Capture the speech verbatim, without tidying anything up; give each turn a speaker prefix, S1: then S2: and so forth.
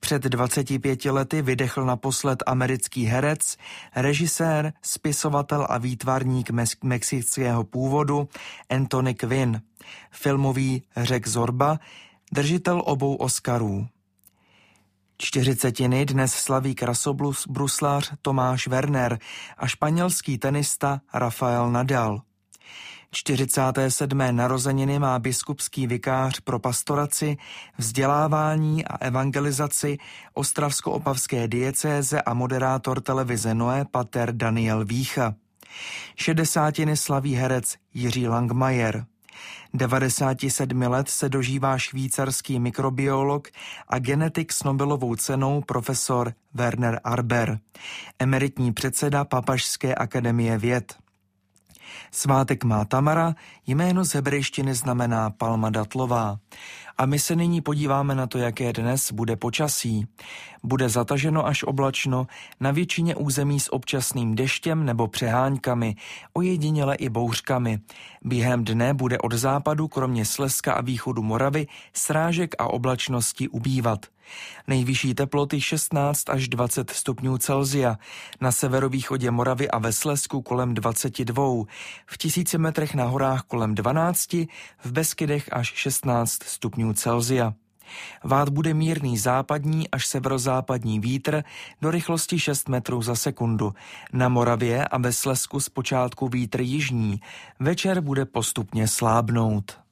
S1: Před dvaceti pěti lety vydechl naposled americký herec, režisér, spisovatel a výtvarník mexického původu Anthony Quinn. Filmový Řek Zorba, držitel obou Oscarů. Čtyřicetiny dnes slaví krasobruslář Tomáš Werner a španělský tenista Rafael Nadal. čtyřicáté sedmé narozeniny má biskupský vikář pro pastoraci, vzdělávání a evangelizaci ostravsko-opavské diecéze a moderátor televize Noé pater Daniel Vícha. Šedesátiny slaví herec Jiří Langmajer. devadesáti sedmi let se dožívá švýcarský mikrobiolog a genetik s Nobelovou cenou profesor Werner Arber, emeritní předseda Papežské akademie věd. Svátek má Tamara, jméno z hebrejštiny znamená palma datlová. A my se nyní podíváme na to, jaké dnes bude počasí. Bude zataženo až oblačno, na většině území s občasným deštěm nebo přeháňkami, ojediněle i bouřkami. Během dne bude od západu, kromě Slezska a východu Moravy, srážek a oblačnosti ubývat. Nejvyšší teploty šestnáct až dvacet stupňů Celsia, na severovýchodě Moravy a ve Slezsku kolem dvacet dva, v tisíci metrech na horách kolem dvanáct, v Beskydech až šestnáct stupňů Celsia. Vát bude mírný západní až severozápadní vítr do rychlosti šest metrů za sekundu. Na Moravě a ve Slezsku zpočátku vítr jižní, večer bude postupně slábnout.